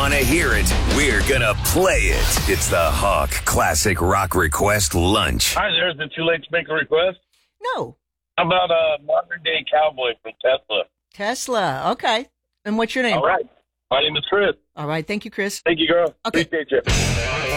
want to hear it, we're going to play it. It's the Hawk Classic Rock Request Lunch. Hi there. Is it too late to make a request? No. How about a modern-day cowboy from Tesla? Tesla. Okay. And what's your name? All right. My name is Chris. All right. Thank you, Chris. Thank you, girl. Okay. Appreciate you.